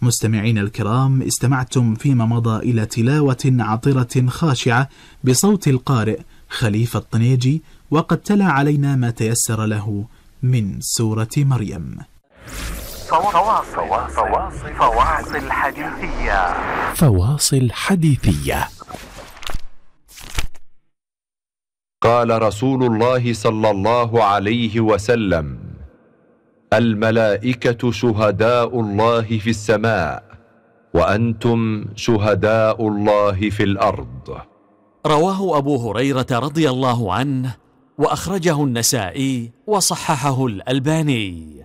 مستمعين الكرام، استمعتم فيما مضى إلى تلاوة عطرة خاشعة بصوت القارئ خليفة الطنيجي، وقد تلا علينا ما تيسر له من سورة مريم. فواصل حديثية. فواصل حديثية. قال رسول الله صلى الله عليه وسلم: الملائكة شهداء الله في السماء، وأنتم شهداء الله في الأرض. رواه أبو هريرة رضي الله عنه، وأخرجه النسائي وصححه الألباني.